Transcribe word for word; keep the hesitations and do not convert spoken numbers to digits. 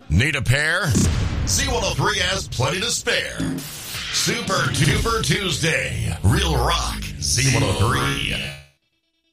Need a pair? Z one oh three has plenty to spare. Super Duper Tuesday. Real rock. Z one oh three.